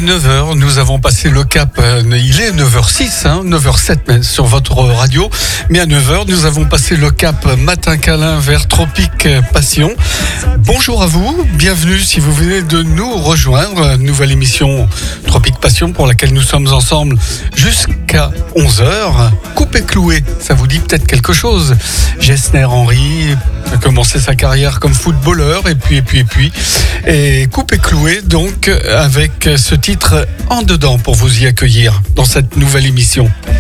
9 heures, nous avons passé le cap, il est 9h06, 9h07 sur votre radio, mais à 9 heures, nous avons passé le cap matin câlin vers Tropique Passion. Bonjour à vous, bienvenue si vous venez de nous rejoindre, nouvelle émission Tropique Passion pour laquelle nous sommes ensemble jusqu'à 11h. Coupé cloué, ça vous dit peut-être quelque chose. Gessner Henry a commencé sa carrière comme footballeur et puis Coupé cloué donc avec ce titre En dedans pour vous y accueillir dans cette nouvelle émission.